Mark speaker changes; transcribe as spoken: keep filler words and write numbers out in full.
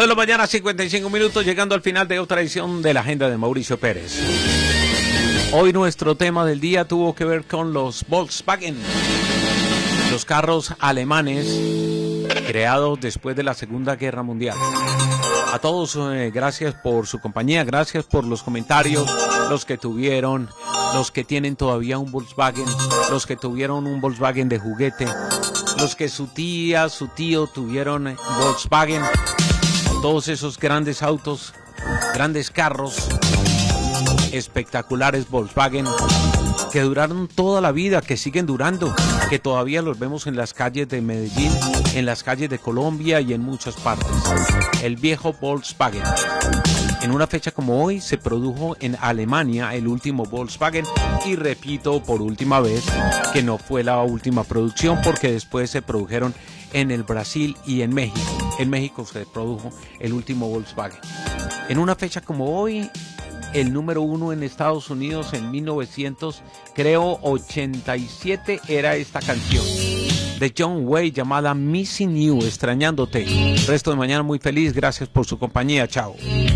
Speaker 1: de la mañana, cincuenta y cinco minutos, llegando al final de otra edición de la agenda de Mauricio Pérez. Hoy nuestro tema del día tuvo que ver con los Volkswagen, los carros alemanes creados después de la Segunda Guerra Mundial. A todos, eh, gracias por su compañía, gracias por los comentarios, los que tuvieron, los que tienen todavía un Volkswagen, los que tuvieron un Volkswagen de juguete, los que su tía, su tío tuvieron eh, Volkswagen, todos esos grandes autos, grandes carros, espectaculares Volkswagen, que duraron toda la vida, que siguen durando, que todavía los vemos en las calles de Medellín, en las calles de Colombia y en muchas partes. El viejo Volkswagen. En una fecha como hoy se produjo en Alemania el último Volkswagen, y repito por última vez que no fue la última producción, porque después se produjeron en el Brasil y en México. En México se produjo el último Volkswagen. En una fecha como hoy, el número uno en Estados Unidos en mil novecientos, creo, ochenta y siete, era esta canción de John Way llamada Missing You, extrañándote. Resto de mañana muy feliz, gracias por su compañía, chao.